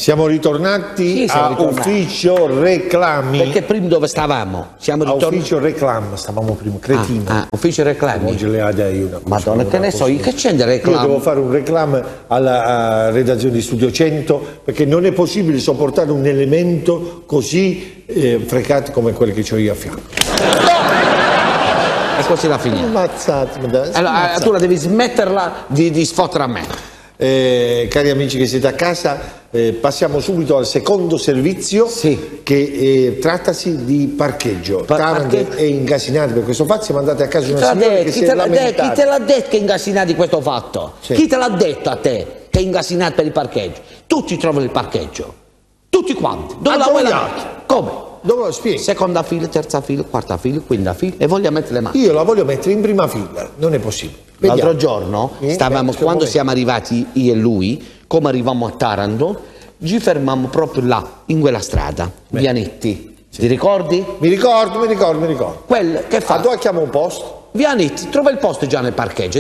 Siamo ritornati Sì, siamo a ritornati. ufficio reclami. Perché prima dove stavamo? Siamo A ritornati. ufficio reclam, stavamo prima, cretino. Ufficio reclami. Oggi le ha io una cosa, Madonna, che ne so, io che c'è di Io reclami? devo fare un reclam alla redazione di Studio 100 perché non è possibile sopportare un elemento così frecato come quello che ho io a fianco. E così la finiamo. Ammazzatemi, Allora, tu la devi smetterla di sfottere a me. Cari amici che siete a casa, passiamo subito al secondo servizio che trattasi di parcheggio. Taranto è ingasinato per questo fatto, siamo andati a casa di una signora che si è lamentata. Chi te l'ha detto che è ingasinato questo fatto? Sì. Chi te l'ha detto a te che è ingasinato per il parcheggio? Tutti trovano il parcheggio, tutti quanti. Dove la vuoi la metti? Come? Dove lo spieghi? Seconda fila, terza fila, quarta fila, quinta fila e voglio mettere le mani. Io la voglio mettere in prima fila, non è possibile. L'altro giorno quando siamo arrivati io e lui, come arrivammo a Taranto, ci fermammo proprio là, in quella strada, Vianetti. Ti ricordi? Mi ricordo. Quel che fa? Dove chiamo un posto? Vianetti, trova il posto già nel parcheggio.